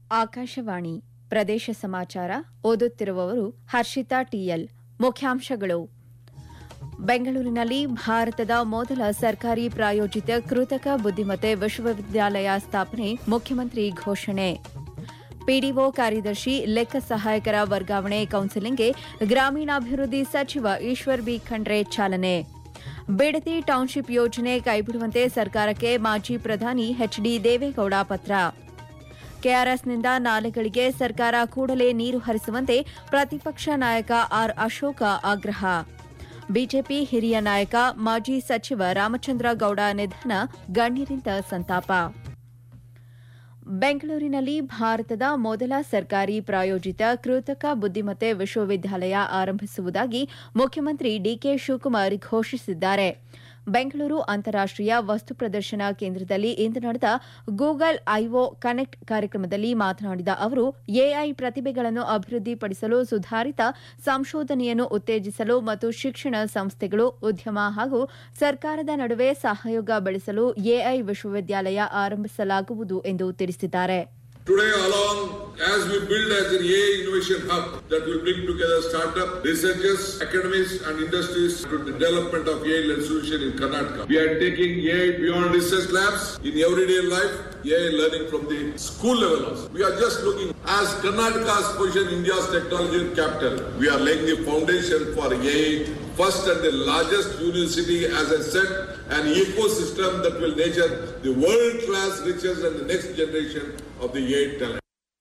ಆಕಾಶವಾಣಿ ಪ್ರದೇಶ ಸಮಾಚಾರ ಓದುತ್ತಿರುವವರು ಹರ್ಷಿತಾ ಟಿಎಲ್. ಮುಖ್ಯಾಂಶಗಳು. ಬೆಂಗಳೂರಿನಲ್ಲಿ ಭಾರತದ ಮೊದಲ ಸರ್ಕಾರಿ ಪ್ರಾಯೋಜಿತ ಕೃತಕ ಬುದ್ದಿಮತ್ತೆ ವಿಶ್ವವಿದ್ಯಾಲಯ ಸ್ಥಾಪನೆ ಮುಖ್ಯಮಂತ್ರಿ ಘೋಷಣೆ. ಪಿಡಿಒ ಕಾರ್ಯದರ್ಶಿ ಲೆಕ್ಕ ಸಹಾಯಕರ ವರ್ಗಾವಣೆ ಕೌನ್ಸೆಲಿಂಗ್ಗೆ ಗ್ರಾಮೀಣಾಭಿವೃದ್ಧಿ ಸಚಿವ ಈಶ್ವರ್ ಬಿ ಖಂಡ್ರೆ ಚಾಲನೆ. ಬಿಡದಿ ಟೌನ್ಶಿಪ್ ಯೋಜನೆ ಕೈಬಿಡುವಂತೆ ಸರ್ಕಾರಕ್ಕೆ ಮಾಜಿ ಪ್ರಧಾನಿ ಎಚ್ಡಿ ದೇವೇಗೌಡ ಪತ್ರ. ಕೆಆರ್ಎಸ್ನಿಂದ ನಾಲೆಗಳಿಗೆ ಸರ್ಕಾರ ಕೂಡಲೇ ನೀರು ಹರಿಸುವಂತೆ ಪ್ರತಿಪಕ್ಷ ನಾಯಕ ಆರ್ ಅಶೋಕ ಆಗ್ರಹ. ಬಿಜೆಪಿ ಹಿರಿಯ ನಾಯಕ ಮಾಜಿ ಸಚಿವ ರಾಮಚಂದ್ರ ಗೌಡ ನಿಧನ, ಗಣ್ಯರಿಂದ ಸಂತಾಪ. ಬೆಂಗಳೂರಿನಲ್ಲಿ ಭಾರತದ ಮೊದಲ ಸರ್ಕಾರಿ ಪ್ರಾಯೋಜಿತ ಕೃತಕ ಬುದ್ದಿಮತ್ತೆ ವಿಶ್ವವಿದ್ಯಾಲಯ ಆರಂಭಿಸುವುದಾಗಿ ಮುಖ್ಯಮಂತ್ರಿ ಡಿಕೆ ಶಿವಕುಮಾರ್ ಘೋಷಿಸಿದ್ದಾರೆ. ಬೆಂಗಳೂರು ಅಂತಾರಾಷ್ಟೀಯ ವಸ್ತು ಪ್ರದರ್ಶನ ಕೇಂದ್ರದಲ್ಲಿ ಇಂದು ನಡೆದ ಗೂಗಲ್ ಐಒ ಕನೆಕ್ಟ್ ಕಾರ್ಯಕ್ರಮದಲ್ಲಿ ಮಾತನಾಡಿದ ಅವರು, ಎಐ ಪ್ರತಿಭೆಗಳನ್ನು ಅಭಿವೃದ್ಧಿಪಡಿಸಲು, ಸುಧಾರಿತ ಸಂಶೋಧನೆಯನ್ನು ಉತ್ತೇಜಿಸಲು ಮತ್ತು ಶಿಕ್ಷಣ ಸಂಸ್ಥೆಗಳು, ಉದ್ಯಮ ಹಾಗೂ ಸರ್ಕಾರದ ನಡುವೆ ಸಹಯೋಗ ಬೆಳೆಸಲು ಎಐ ವಿಶ್ವವಿದ್ಯಾಲಯ ಆರಂಭಿಸಲಾಗುವುದು ಎಂದು ತಿಳಿಸಿದ್ದಾರೆ. Today along, as we build as an AI innovation hub that will bring together startup, researchers, academics and industries to the development of AI-led solution in Karnataka. We are taking AI beyond research labs in everyday life, AI learning from the school level also. We are just looking as Karnataka's position India's technology capital. We are laying the foundation for AI first and the largest university, as I said, an ecosystem that will nurture the world-class riches and the next generation of the AI talent.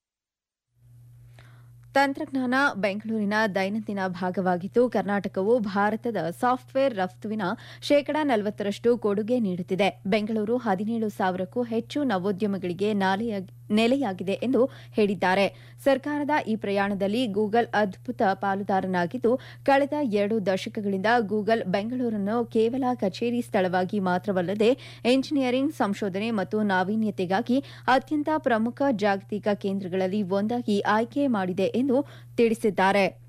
ತಂತ್ರಜ್ಞಾನ ಬೆಂಗಳೂರಿನ ದೈನಂದಿನ ಭಾಗವಾಗಿದ್ದು, ಕರ್ನಾಟಕವು ಭಾರತದ software ರಫ್ತುವಿನ ಶೇಕಡಾ 40ರಷ್ಟು ಕೊಡುಗೆ ನೀಡುತ್ತಿದೆ. ಬೆಂಗಳೂರು 17,000ಕ್ಕೂ ಹೆಚ್ಚು ನವೋದ್ಯಮಗಳಿಗೆ ನೆಲೆಯಾಗಿದೆ ಎಂದು ಹೇಳಿದ್ದಾರೆ. ಸರ್ಕಾರದ ಈ ಪ್ರಯಾಣದಲ್ಲಿ ಗೂಗಲ್ ಅದ್ಭುತ ಪಾಲುದಾರನಾಗಿದ್ದು, ಕಳೆದ 2 ದಶಕಗಳಿಂದ ಗೂಗಲ್ ಬೆಂಗಳೂರನ್ನು ಕೇವಲ ಕಚೇರಿ ಸ್ಥಳವಾಗಿ ಮಾತ್ರವಲ್ಲದೆ ಎಂಜಿನಿಯರಿಂಗ್, ಸಂಶೋಧನೆ ಮತ್ತು ನಾವೀನ್ಯತೆಗಾಗಿ ಅತ್ಯಂತ ಪ್ರಮುಖ ಜಾಗತಿಕ ಕೇಂದ್ರಗಳಲ್ಲಿ ಒಂದಾಗಿ ಆಯ್ಕೆ ಮಾಡಿದೆ ಎಂದು ತಿಳಿಸಿದ್ದಾರೆ.